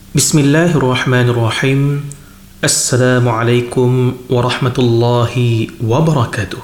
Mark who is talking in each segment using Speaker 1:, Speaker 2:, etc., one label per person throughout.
Speaker 1: Bismillahirrahmanirrahim. Assalamualaikum warahmatullahi wabarakatuh.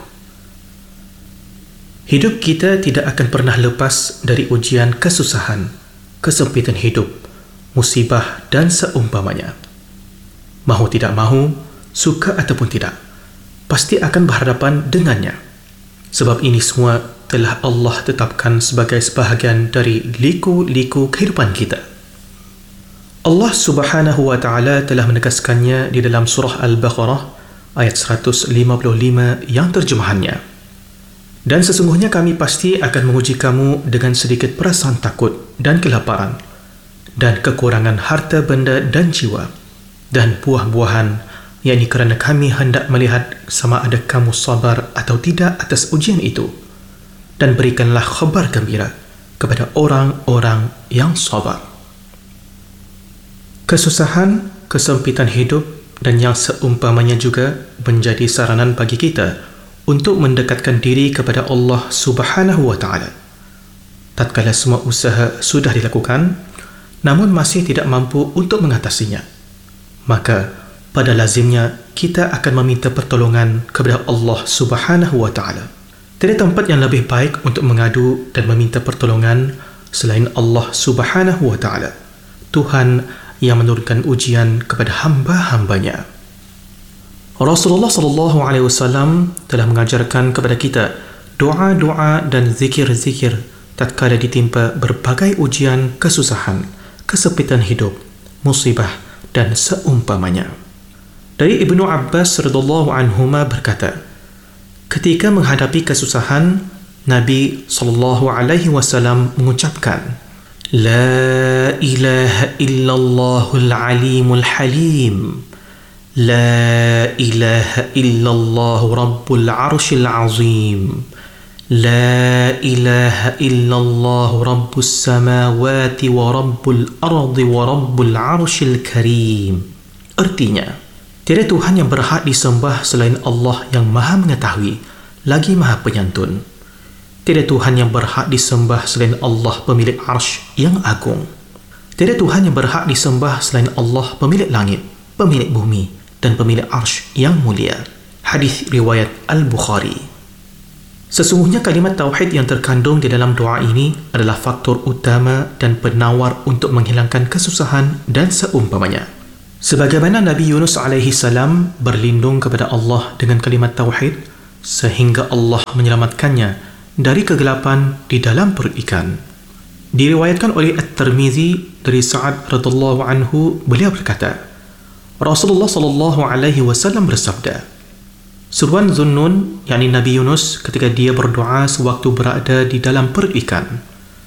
Speaker 1: Hidup kita tidak akan pernah lepas dari ujian kesusahan, kesempitan hidup, musibah dan seumpamanya. Mahu tidak mahu, suka ataupun tidak, pasti akan berhadapan dengannya. Sebab ini semua telah Allah tetapkan sebagai sebahagian dari liku-liku kehidupan kita. Allah Subhanahu wa Ta'ala telah menegaskannya di dalam surah Al-Baqarah ayat 155 yang terjemahannya. Dan sesungguhnya kami pasti akan menguji kamu dengan sedikit perasaan takut dan kelaparan dan kekurangan harta benda dan jiwa dan buah-buahan, yakni kerana kami hendak melihat sama ada kamu sabar atau tidak atas ujian itu. Dan berikanlah khabar gembira kepada orang-orang yang sabar. Kesusahan, kesempitan hidup dan yang seumpamanya juga menjadi saranan bagi kita untuk mendekatkan diri kepada Allah Subhanahu wa Ta'ala. Tatkala semua usaha sudah dilakukan, namun masih tidak mampu untuk mengatasinya, maka pada lazimnya kita akan meminta pertolongan kepada Allah Subhanahu wa Ta'ala. Tiada tempat yang lebih baik untuk mengadu dan meminta pertolongan selain Allah Subhanahu wa Ta'ala, Tuhan yang menurunkan ujian kepada hamba-hambanya. Rasulullah SAW telah mengajarkan kepada kita doa-doa dan zikir-zikir tatkala ditimpa berbagai ujian, kesusahan, kesempitan hidup, musibah dan seumpamanya. Dari Ibnu Abbas radhiyallahu anhuma berkata, ketika menghadapi kesusahan, Nabi SAW mengucapkan, La ilaha illallahul alimul halim, La ilaha illallahu rabbul arshil azim, La ilaha illallahu rabbus samawati wa rabbul ardi wa rabbul arshil karim. Artinya, tiada Tuhan yang berhak disembah selain Allah yang maha mengetahui lagi maha penyantun. Tiada Tuhan yang berhak disembah selain Allah pemilik arsy yang agung. Tiada Tuhan yang berhak disembah selain Allah pemilik langit, pemilik bumi dan pemilik arsy yang mulia. Hadis riwayat Al-Bukhari. Sesungguhnya kalimat tauhid yang terkandung di dalam doa ini adalah faktor utama dan penawar untuk menghilangkan kesusahan dan seumpamanya. Sebagaimana Nabi Yunus alaihi salam berlindung kepada Allah dengan kalimat tauhid sehingga Allah menyelamatkannya dari kegelapan di dalam perut ikan. Diriwayatkan oleh At-Tirmizi dari Sa'ad radhiyallahu anhu, beliau berkata, Rasulullah sallallahu alaihi wasallam bersabda, seruan Zunnun, yakni Nabi Yunus ketika dia berdoa sewaktu berada di dalam perut ikan,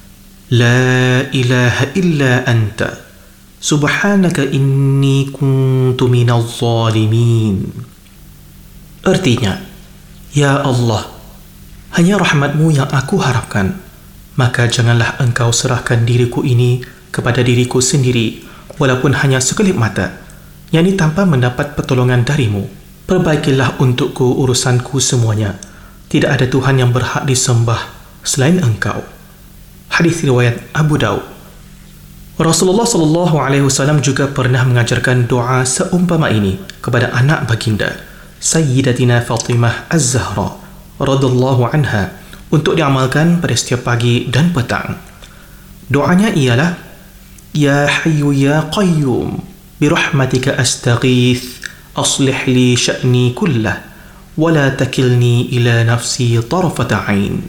Speaker 1: La ilaha illa anta, subhanaka inni kuntu minaz zalimin. Artinya, Ya Allah, hanya rahmatmu yang aku harapkan, maka janganlah engkau serahkan diriku ini kepada diriku sendiri walaupun hanya sekelip mata, yakni tanpa mendapat pertolongan darimu. Perbaikilah untukku urusanku semuanya. Tidak ada Tuhan yang berhak disembah selain engkau. Hadis riwayat Abu Daud. Rasulullah SAW juga pernah mengajarkan doa seumpama ini kepada anak baginda Sayyidatina Fatimah Az-Zahra radhiyallahu anha untuk diamalkan pada setiap pagi dan petang. Doanya ialah, Ya Hayyu Ya Qayyum, birahmatika astaghith, aslih li sya'ni kullah, wa la takilni ila nafsi tarfata ain.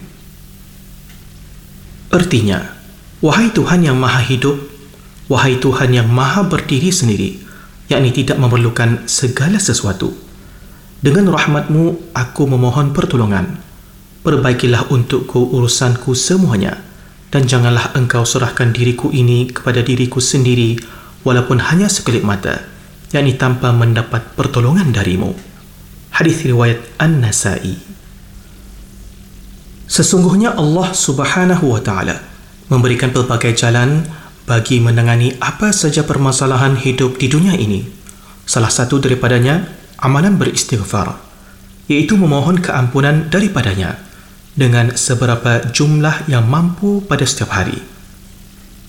Speaker 1: Artinya, wahai Tuhan yang maha hidup, wahai Tuhan yang maha berdiri sendiri, yakni tidak memerlukan segala sesuatu, dengan rahmatmu aku memohon pertolongan. Perbaikilah untukku urusanku semuanya, dan janganlah engkau serahkan diriku ini kepada diriku sendiri walaupun hanya sekelip mata, yakni tanpa mendapat pertolongan darimu. Hadis riwayat An-Nasa'i. Sesungguhnya Allah Subhanahu wa Ta'ala memberikan pelbagai jalan bagi menangani apa saja permasalahan hidup di dunia ini. Salah satu daripadanya amalan beristighfar, iaitu memohon keampunan daripadanya dengan seberapa jumlah yang mampu pada setiap hari.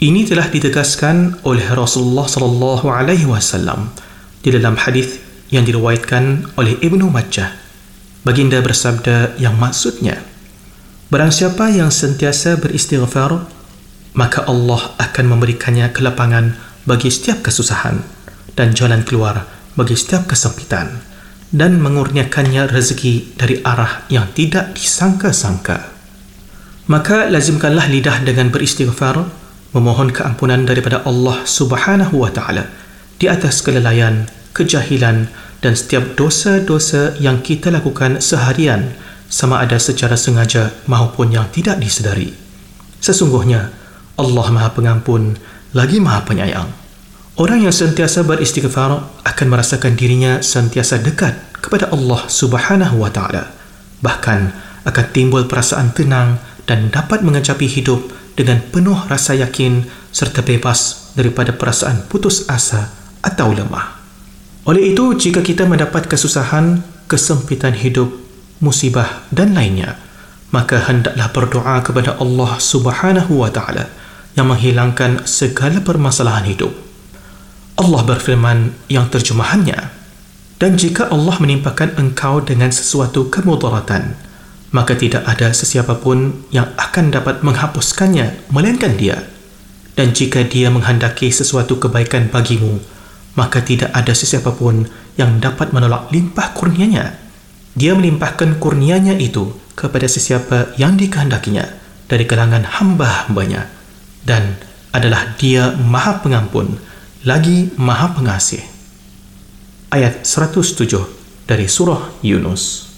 Speaker 1: Ini telah ditegaskan oleh Rasulullah sallallahu alaihi wasallam di dalam hadis yang diriwayatkan oleh Ibnu Majah. Baginda bersabda yang maksudnya, barang siapa yang sentiasa beristighfar, maka Allah akan memberikannya kelapangan bagi setiap kesusahan dan jalan keluar bagi setiap kesempitan, dan mengurniakannya rezeki dari arah yang tidak disangka-sangka. Maka lazimkanlah lidah dengan beristighfar, memohon keampunan daripada Allah Subhanahu wa Ta'ala di atas kelalaian, kejahilan dan setiap dosa-dosa yang kita lakukan seharian, sama ada secara sengaja maupun yang tidak disedari. Sesungguhnya Allah Maha Pengampun lagi Maha Penyayang. Orang yang sentiasa beristighfar akan merasakan dirinya sentiasa dekat kepada Allah Subhanahu wa Ta'ala. Bahkan akan timbul perasaan tenang dan dapat mengecapi hidup dengan penuh rasa yakin serta bebas daripada perasaan putus asa atau lemah. Oleh itu, jika kita mendapat kesusahan, kesempitan hidup, musibah dan lainnya, maka hendaklah berdoa kepada Allah Subhanahu wa Ta'ala yang menghilangkan segala permasalahan hidup. Allah berfirman yang terjemahannya, dan jika Allah menimpakan engkau dengan sesuatu kemudaratan, maka tidak ada sesiapa pun yang akan dapat menghapuskannya melainkan Dia. Dan jika Dia menghendaki sesuatu kebaikan bagimu, maka tidak ada sesiapa pun yang dapat menolak limpah kurnia-Nya. Dia melimpahkan kurnia-Nya itu kepada sesiapa yang dikehendakinya dari kalangan hamba-hambanya, dan adalah Dia Maha Pengampun lagi Maha Pengasih. Ayat 107 dari surah Yunus.